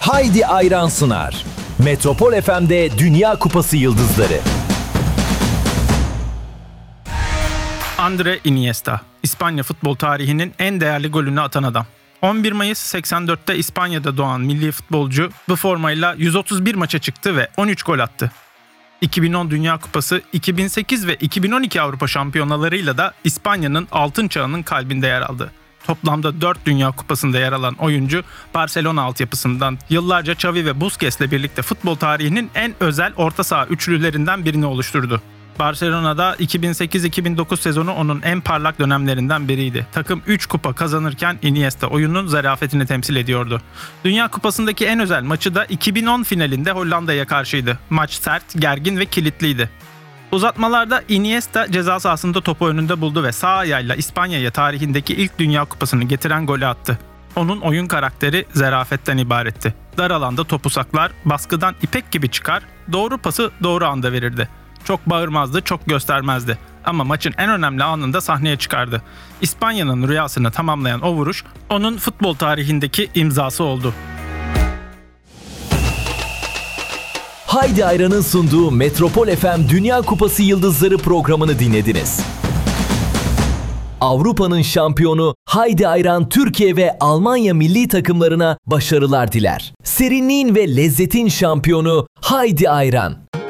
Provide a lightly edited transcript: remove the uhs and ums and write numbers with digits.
Haydi Ayran sunar. Metropol FM'de Dünya Kupası Yıldızları. Andre Iniesta, İspanya futbol tarihinin en değerli golünü atan adam. 11 Mayıs 84'te İspanya'da doğan milli futbolcu bu formayla 131 maça çıktı ve 13 gol attı. 2010 Dünya Kupası, 2008 ve 2012 Avrupa Şampiyonalarıyla da İspanya'nın altın çağının kalbinde yer aldı. Toplamda 4 Dünya Kupası'nda yer alan oyuncu, Barcelona altyapısından yıllarca Xavi ve Busquets'le birlikte futbol tarihinin en özel orta saha üçlülerinden birini oluşturdu. Barcelona'da 2008-2009 sezonu onun en parlak dönemlerinden biriydi. Takım 3 kupa kazanırken Iniesta oyunun zarafetini temsil ediyordu. Dünya Kupası'ndaki en özel maçı da 2010 finalinde Hollanda'ya karşıydı. Maç sert, gergin ve kilitliydi. Uzatmalarda Iniesta ceza sahasında topu önünde buldu ve sağ ayağıyla İspanya'ya tarihindeki ilk Dünya Kupası'nı getiren golü attı. Onun oyun karakteri zarafetten ibaretti. Dar alanda topu saklar, baskıdan ipek gibi çıkar, doğru pası doğru anda verirdi. Çok bağırmazdı, çok göstermezdi. Ama maçın en önemli anında sahneye çıkardı. İspanya'nın rüyasını tamamlayan o vuruş, onun futbol tarihindeki imzası oldu. Haydi Ayran'ın sunduğu Metropol FM Dünya Kupası Yıldızları programını dinlediniz. Avrupa'nın şampiyonu Haydi Ayran Türkiye ve Almanya milli takımlarına başarılar diler. Serinliğin ve lezzetin şampiyonu Haydi Ayran.